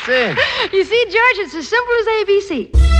That's it. You see, George, it's as simple as ABC.